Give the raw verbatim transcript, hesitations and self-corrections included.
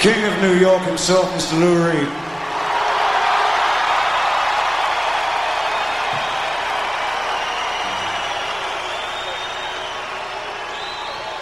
King of New York himself, Mister Lou Reed.